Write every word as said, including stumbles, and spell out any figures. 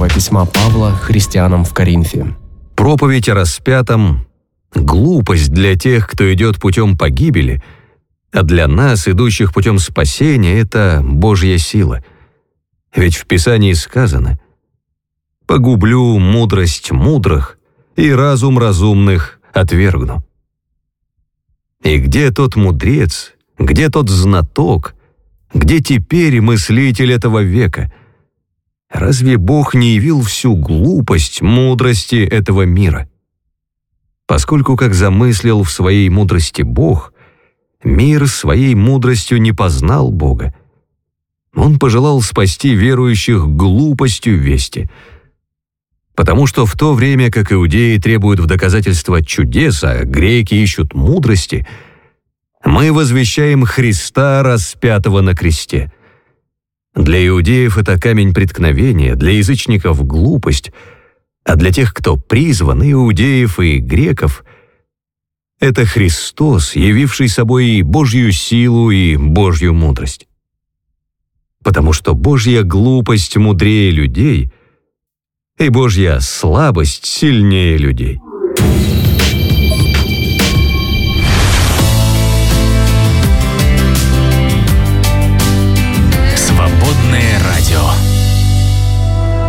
Письма Павла христианам в Коринфе. Проповедь о распятом – глупость для тех, кто идет путем погибели, а для нас, идущих путем спасения, это Божья сила. Ведь в Писании сказано: «Погублю мудрость мудрых, и разум разумных отвергну». И где тот мудрец, где тот знаток, где теперь мыслитель этого века? Разве Бог не явил всю глупость мудрости этого мира? Поскольку, как замыслил в своей мудрости Бог, мир своей мудростью не познал Бога, Он пожелал спасти верующих глупостью вести. Потому что в то время, как иудеи требуют в доказательство чудес, а греки ищут мудрости, мы возвещаем Христа, распятого на кресте. Для иудеев это камень преткновения, для язычников — глупость, а для тех, кто призван, иудеев и греков, это Христос, явивший собой и Божью силу, и Божью мудрость. Потому что Божья глупость мудрее людей, и Божья слабость сильнее людей.